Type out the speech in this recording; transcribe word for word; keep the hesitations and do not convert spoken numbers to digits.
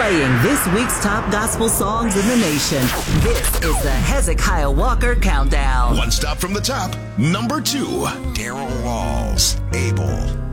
playing this week's top gospel songs in the nation. This is the Hezekiah Walker Countdown. One stop from the top, number two, Daryl Walls, Able.